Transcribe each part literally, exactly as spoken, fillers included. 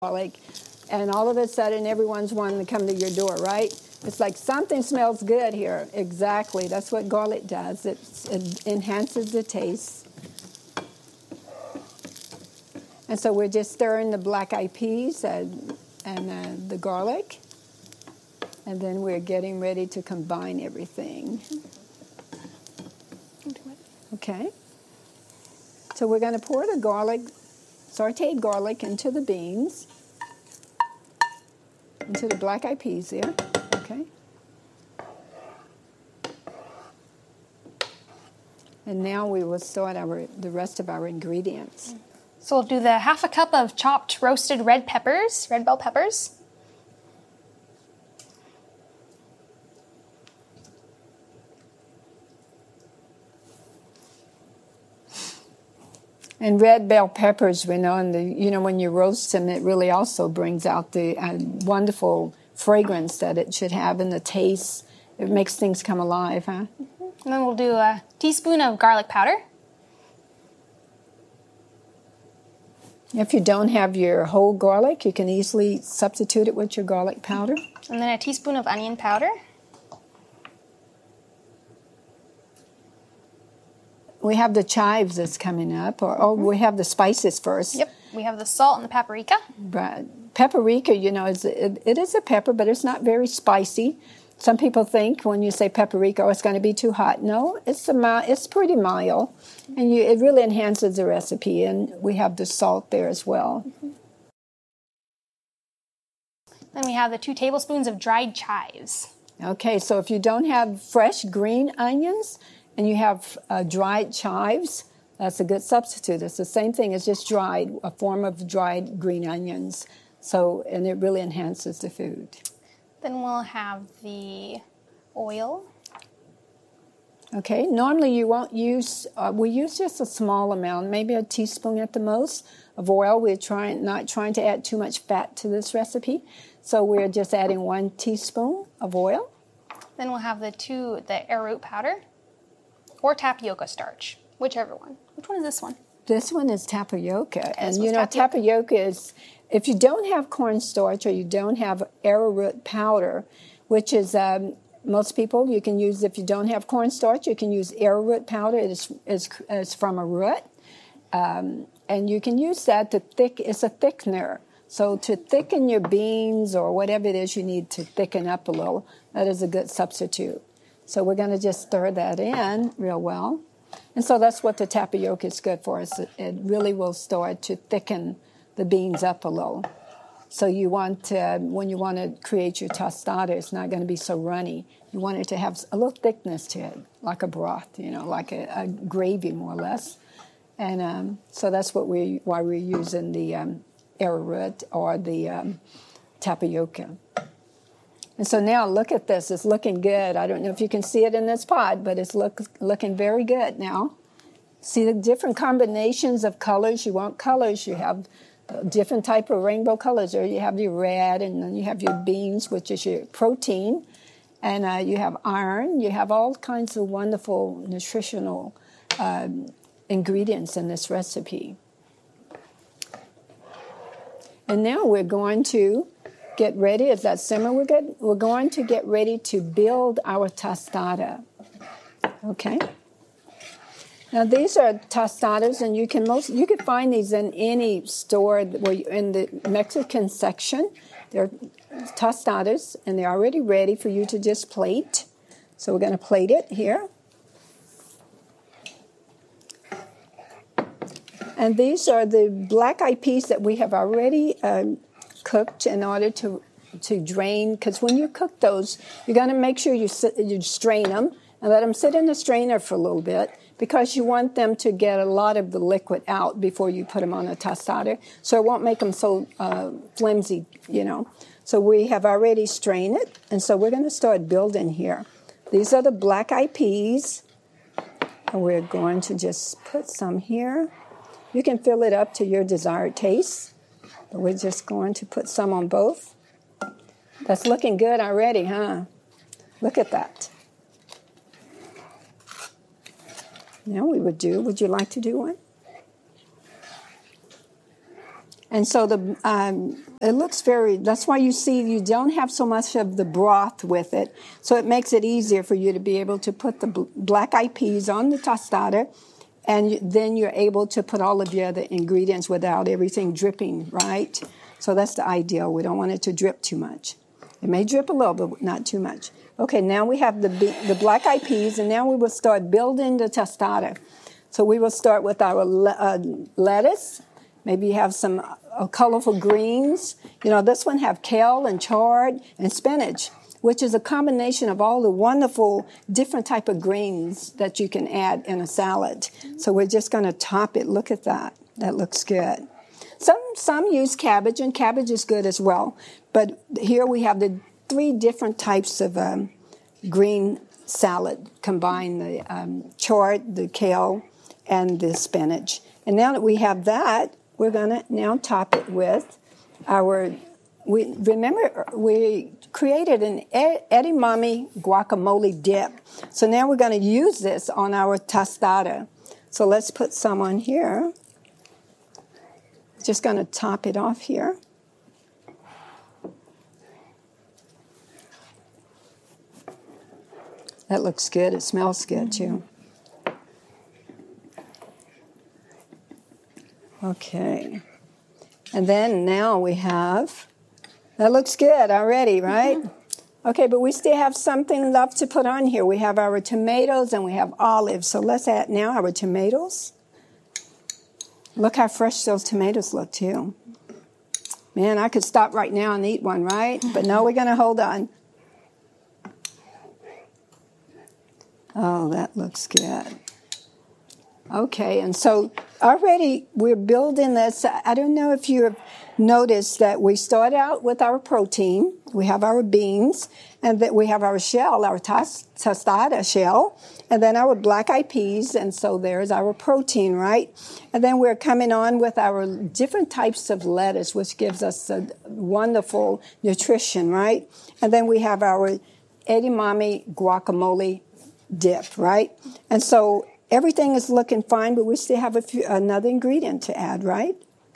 garlic, and all of a sudden everyone's wanting to come to your door, right? It's like something smells good here. Exactly. That's what garlic does. It, it enhances the taste. And so we're just stirring the black-eyed peas and, and uh, the garlic. And then we're getting ready to combine everything. Okay. So we're going to pour the garlic, sauteed garlic into the beans, into the black-eyed peas there. Okay. And now we will start our the rest of our ingredients. So we'll do the half a cup of chopped roasted red peppers, red bell peppers. And red bell peppers, we know, and the, you know, when you roast them, it really also brings out the uh, wonderful fragrance that it should have and the taste. It makes things come alive, huh? Mm-hmm. And then we'll do a teaspoon of garlic powder. If you don't have your whole garlic, you can easily substitute it with your garlic powder. And then a teaspoon of onion powder. We have the chives that's coming up, or oh, we have the spices first. Yep, we have the salt and the paprika. Right. Paprika, you know, is it, it is a pepper, but it's not very spicy. Some people think when you say paprika, oh, it's going to be too hot. No, it's a it's pretty mild, and you, it really enhances the recipe. And we have the salt there as well. Mm-hmm. Then we have the two tablespoons of dried chives. Okay, so if you don't have fresh green onions, and you have uh, dried chives, that's a good substitute. It's the same thing as just dried, a form of dried green onions. So, and it really enhances the food. Then we'll have the oil. Okay, normally you won't use, uh, we use just a small amount, maybe a teaspoon at the most of oil. We're trying, not trying to add too much fat to this recipe. So we're just adding one teaspoon of oil. Then we'll have the two, the arrowroot powder. Or tapioca starch, whichever one. Which one is this one? This one is tapioca. And this you know, tapioca. tapioca is, if you don't have cornstarch or you don't have arrowroot powder, which is, um, most people, you can use, if you don't have cornstarch, you can use arrowroot powder. It is, is, is from a root. Um, and you can use that to thick, it's a thickener. So to thicken your beans or whatever it is you need to thicken up a little, that is a good substitute. So we're going to just stir that in real well. And so that's what the tapioca is good for. Is it really will start to thicken the beans up a little. So you want to, when you want to create your tostada, it's not going to be so runny. You want it to have a little thickness to it, like a broth, you know, like a, a gravy more or less. And um, so that's what we why we're using the um, arrowroot or the um, tapioca. And so now look at this. It's looking good. I don't know if you can see it in this pot, but it's look, looking very good now. See the different combinations of colors. You want colors. You have different type of rainbow colors. Or you have your red, and then you have your beans, which is your protein. And uh, you have iron. You have all kinds of wonderful nutritional um, ingredients in this recipe. And now we're going to get ready. As that simmer, we're, good. we're going to get ready to build our tostada. Okay. Now these are tostadas, and you can most you can find these in any store where you, in the Mexican section. They're tostadas, and they're already ready for you to just plate. So we're going to plate it here. And these are the black-eyed peas that we have already um, cooked in order to to drain, because when you cook those, you're going to make sure you sit, you strain them and let them sit in the strainer for a little bit, because you want them to get a lot of the liquid out before you put them on a tostada, so it won't make them so uh, flimsy, you know. So we have already strained it, and so we're going to start building here. These are the black-eyed peas, and we're going to just put some here. You can fill it up to your desired taste. But we're just going to put some on both. That's looking good already, huh? Look at that. Now we would do, would you like to do one? And so the um, it looks very, that's why you see you don't have so much of the broth with it. So it makes it easier for you to be able to put the bl- black-eyed peas on the tostada, and you, then you're able to put all of your other ingredients without everything dripping, right? So that's the ideal. We don't want it to drip too much. It may drip a little, but not too much. Okay, now we have the the black-eyed peas, and now we will start building the tostada. So we will start with our le- uh, lettuce. Maybe you have some uh, colorful greens. You know, this one have kale and chard and spinach, which is a combination of all the wonderful different type of greens that you can add in a salad. So we're just going to top it. Look at that. That looks good. Some some use cabbage, and cabbage is good as well. But here we have the three different types of um, green salad. Combine the um, chard, the kale, and the spinach. And now that we have that, we're going to now top it with our, we remember we created an edamame guacamole dip. So now we're going to use this on our tostada. So let's put some on here. Just going to top it off here. That looks good. It smells good too. Okay. And then now we have, that looks good already, right? Mm-hmm. Okay, but we still have something left to put on here. We have our tomatoes and we have olives. So let's add now our tomatoes. Look how fresh those tomatoes look too. Man, I could stop right now and eat one, right? But no, we're going to hold on. Oh, that looks good. Okay, and so already we're building this. I don't know if you've noticed that we start out with our protein. We have our beans, and that we have our shell, our tos- tostada shell, and then our black-eyed peas, and so there's our protein, right? And then we're coming on with our different types of lettuce, which gives us a wonderful nutrition, right? And then we have our edamame guacamole dip, right? And so everything is looking fine, but we still have a few, another ingredient to add, right?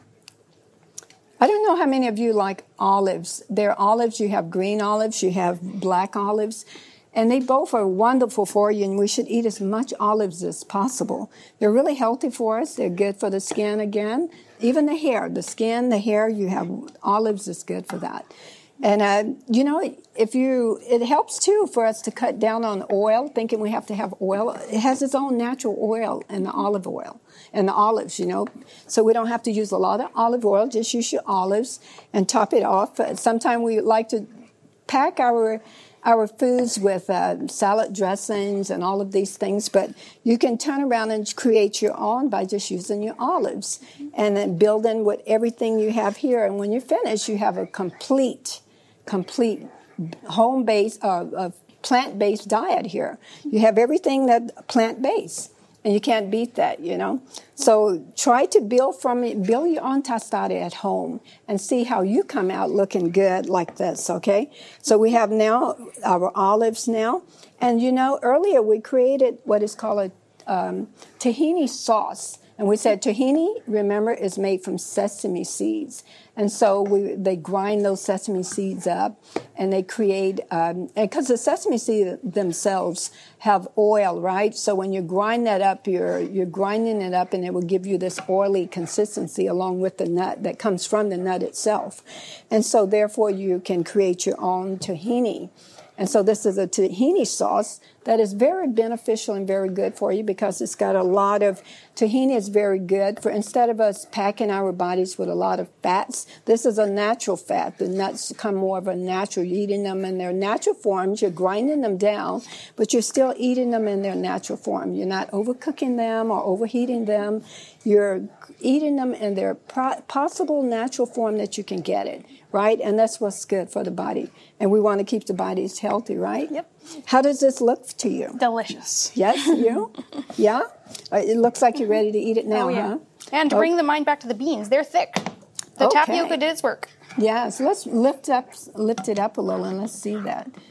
I don't know how many of you like olives. There are olives, you have green olives, you have black olives, and they both are wonderful for you, and we should eat as much olives as possible. They're really healthy for us. They're good for the skin again. Even the hair, the skin, the hair, you have olives is good for that. And, uh, you know, if you, it helps, too, for us to cut down on oil, thinking we have to have oil. It has its own natural oil in the olive oil and the olives, you know. So we don't have to use a lot of olive oil. Just use your olives and top it off. Sometimes we like to pack our our foods with uh, salad dressings and all of these things, but you can turn around and create your own by just using your olives and then building with everything you have here. And when you're finished, you have a complete complete home-based, uh, uh, plant-based diet here. You have everything that plant-based, and you can't beat that, you know. So try to build from it, build your own tostada at home, and see how you come out looking good like this. Okay. So we have now our olives now, and you know earlier we created what is called a um, tahini sauce. And we said tahini, remember, is made from sesame seeds. And so we, they grind those sesame seeds up, and they create, um, and because the sesame seeds themselves have oil, right? So when you grind that up, you're, you're grinding it up, and it will give you this oily consistency along with the nut that comes from the nut itself. And so therefore you can create your own tahini. And so this is a tahini sauce that is very beneficial and very good for you because it's got a lot of, tahini is very good for, instead of us packing our bodies with a lot of fats, this is a natural fat. The nuts come more of a natural, you're eating them in their natural forms, you're grinding them down, but you're still eating them in their natural form. You're not overcooking them or overheating them. You're eating them in their pro- possible natural form that you can get it, right? And that's what's good for the body. And we want to keep the bodies healthy, right? Yep. How does this look to you? Delicious. Yes, you? Yeah? Uh, it looks like you're ready to eat it now, oh, yeah. huh? And to oh. bring the mind back to the beans, they're thick. The okay. tapioca did its work. Yeah, so let's lift up, lift it up a little and let's see that.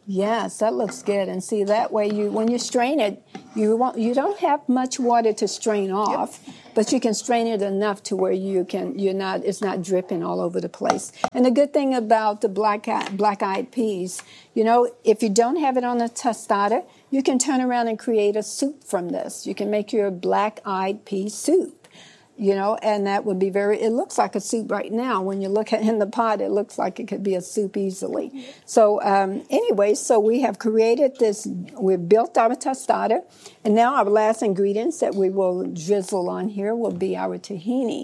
Yes, that looks good. And see, that way, you when you strain it, you won't, you don't have much water to strain off, yep. but you can strain it enough to where you can you're not it's not dripping all over the place. And the good thing about the black black eyed peas, you know, if you don't have it on a tostada, you can turn around and create a soup from this. You can make your black eyed pea soup. You know, and that would be very, it looks like a soup right now. When you look at in the pot, it looks like it could be a soup easily. So um, anyway, so we have created this, we've built our tostada, and now our last ingredients that we will drizzle on here will be our tahini.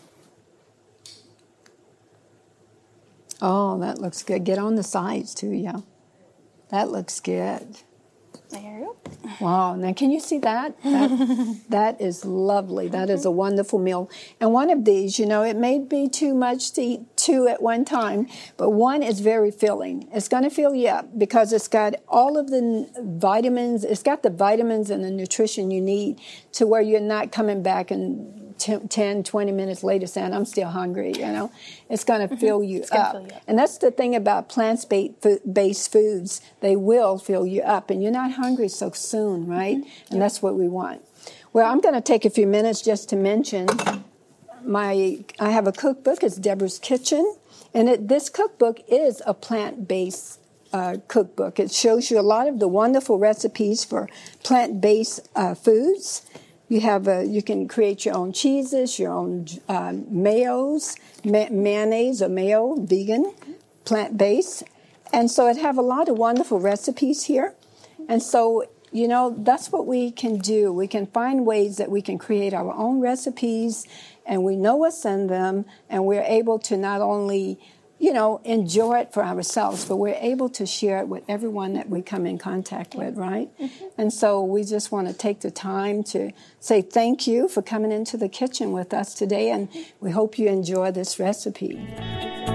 Oh, that looks good. Get on the sides too, yeah. That looks good. There you go. Wow. Now, can you see that? That, that is lovely. That is a wonderful meal. And one of these, you know, it may be too much to eat two at one time, but one is very filling. It's going to fill you up because it's got all of the vitamins. It's got the vitamins and the nutrition you need to where you're not coming back and ten, twenty minutes later saying, I'm still hungry, you know. It's going to fill you up. Fill you up. And that's the thing about plant-based foods. They will fill you up, and you're not hungry so soon, right? Mm-hmm. And that's what we want. Well, I'm going to take a few minutes just to mention my, I have a cookbook. It's Deborah's Kitchen. And it, this cookbook is a plant-based uh, cookbook. It shows you a lot of the wonderful recipes for plant-based uh, foods. You have a, you can create your own cheeses, your own uh, mayos, ma- mayonnaise or mayo, vegan, plant-based. And so it have a lot of wonderful recipes here. And so, you know, that's what we can do. We can find ways that we can create our own recipes, and we know what's in them, and we're able to not only, you know, enjoy it for ourselves, but we're able to share it with everyone that we come in contact with, right? Mm-hmm. And so we just want to take the time to say thank you for coming into the kitchen with us today, and we hope you enjoy this recipe.